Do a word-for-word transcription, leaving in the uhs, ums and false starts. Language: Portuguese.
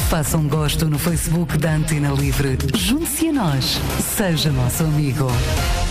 Faça um gosto no Facebook da Antena Livre. Junte-se a nós. Seja nosso amigo.